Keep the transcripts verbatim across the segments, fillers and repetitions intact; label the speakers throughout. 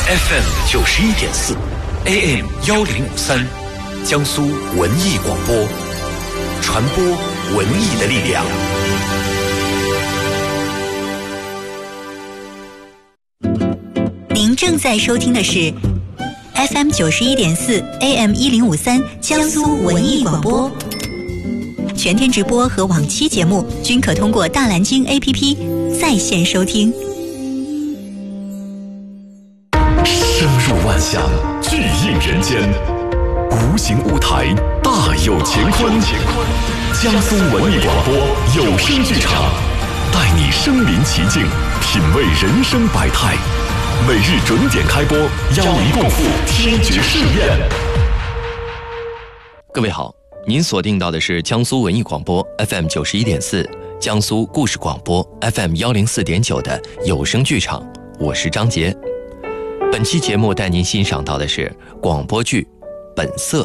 Speaker 1: F M 九十一点四 A M 幺零五三，江苏文艺广播，传播文艺的力量。
Speaker 2: 您正在收听的是 F M 九十一点四 A M 一零五三江苏文艺广播。全天直播和往期节目均可通过大蓝鲸 A P P 在线收听。
Speaker 3: 声入万象，巨映人间，无形舞台大有乾坤。江苏文艺广播有声剧场，带你身临其境，品味人生百态。每日准点开播，邀您共赴听觉盛宴。
Speaker 4: 各位好，您锁定到的是江苏文艺广播 F M 九十一点四，江苏故事广播 F M 幺零四点九的有声剧场，我是张杰。本期节目带您欣赏到的是广播剧《本色》。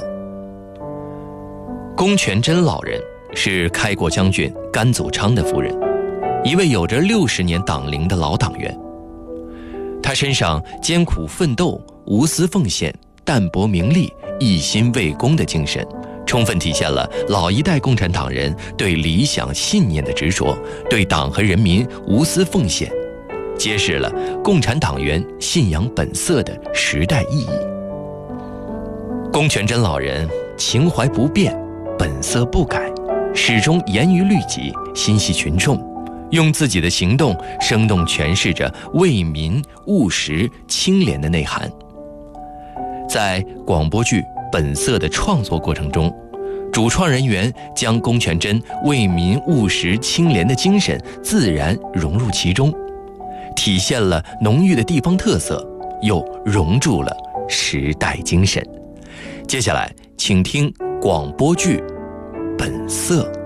Speaker 4: 龚全珍老人是开国将军甘祖昌的夫人，一位有着六十年党龄的老党员。他身上艰苦奋斗、无私奉献、淡泊名利、一心为公的精神，充分体现了老一代共产党人对理想信念的执着，对党和人民无私奉献，揭示了共产党员信仰本色的时代意义。龚全珍老人情怀不变，本色不改，始终严于律己，心系群众，用自己的行动生动诠释着为民务实清廉的内涵。在广播剧《本色》的创作过程中，主创人员将龚全珍为民务实清廉的精神自然融入其中，体现了浓郁的地方特色，又融入了时代精神。接下来请听广播剧《本色》。